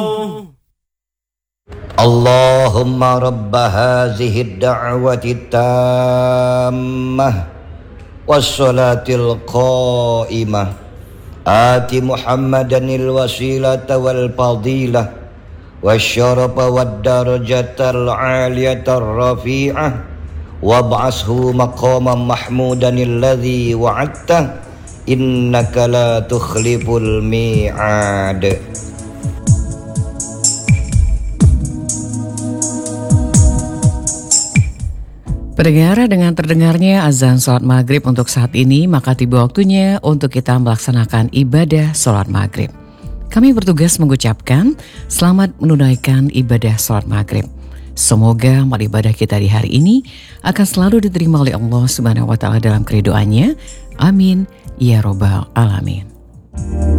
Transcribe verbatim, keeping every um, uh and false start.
Allahumma rabba hazihi ad-da'wati tammah wassalatil qa'imah ati Muhammadanil wasilata wal fadilah wasyarafa wad darajatal 'aliyatar rafi'ah wab'ashu maqaman mahmudanil ladzi wa'adta innaka la tukhliful mi'ad. Pendengar, dengan terdengarnya azan sholat maghrib untuk saat ini, maka tiba waktunya untuk kita melaksanakan ibadah sholat maghrib. Kami bertugas mengucapkan selamat menunaikan ibadah sholat maghrib. Semoga amal ibadah kita di hari ini akan selalu diterima oleh Allah Subhanahu wa Ta'ala dalam keridoannya. Amin ya Rabbal Alamin.